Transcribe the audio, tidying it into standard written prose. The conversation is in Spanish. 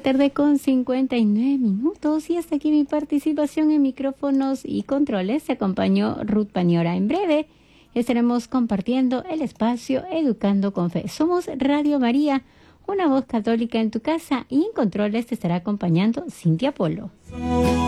tarde con 59 minutos y hasta aquí mi participación en micrófonos y controles. Se acompañó Ruth Paniora. En breve estaremos compartiendo el espacio Educando con Fe. Somos Radio María, una voz católica en tu casa, y en controles te estará acompañando Cintia Polo.